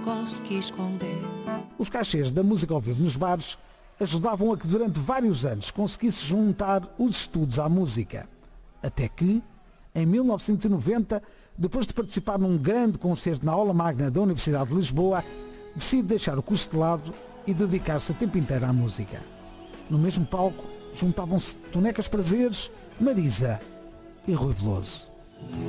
consegui esconder. Os cachês da música ao vivo nos bares ajudavam a que durante vários anos conseguisse juntar os estudos à música. Até que, em 1990, depois de participar num grande concerto na aula magna da Universidade de Lisboa, decide deixar o curso de lado e dedicar-se a tempo inteiro à música. No mesmo palco juntavam-se Tonecas Prazeres, Marisa e Rui Veloso.